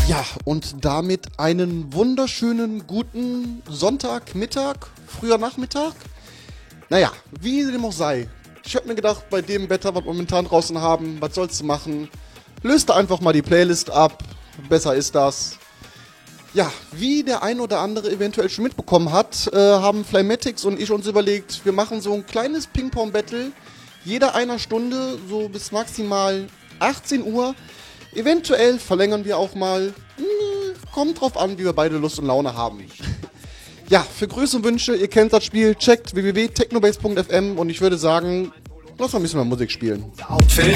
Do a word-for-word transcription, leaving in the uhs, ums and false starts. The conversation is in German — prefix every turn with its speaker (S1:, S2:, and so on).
S1: Ja, und damit einen wunderschönen guten Sonntagmittag, früher Nachmittag. Naja, wie dem auch sei. Ich hab mir gedacht, bei dem Wetter, was wir momentan draußen haben, was sollst du machen? Löst einfach mal die Playlist ab, besser ist das. Ja, wie der ein oder andere eventuell schon mitbekommen hat, äh, haben Flymatics und ich uns überlegt, wir machen so ein kleines Ping-Pong-Battle, jeder einer Stunde, so bis maximal achtzehn Uhr. Eventuell verlängern wir auch mal, kommt drauf an, wie wir beide Lust und Laune haben. Ja, für Grüße und Wünsche, ihr kennt das Spiel, checkt w w w punkt technobase punkt f m und ich würde sagen, lass mal ein bisschen mehr Musik spielen.
S2: Outfit.